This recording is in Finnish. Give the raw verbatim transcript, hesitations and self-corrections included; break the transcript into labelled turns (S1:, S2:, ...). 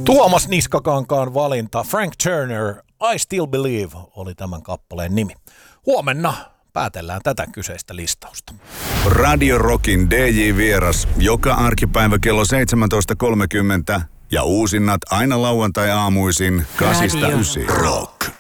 S1: Tuomas Niskakankaan valinta, Frank Turner, I Still Believe oli tämän kappaleen nimi. Huomenna päätellään tätä kyseistä listausta.
S2: Radio Rockin D J-vieras joka arkipäivä kello seitsemäntoista kolmekymmentä ja uusinnat aina lauantai-aamuisin kasista ysiin. Rock.